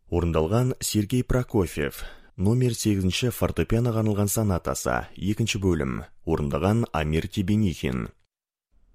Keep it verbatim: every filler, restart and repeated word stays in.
Орындалған Сергей Прокофьев. Номер сегізінші фортепианоға арналған сонатасы. Екінші бөлім. Орындаған Амир Тебенихин.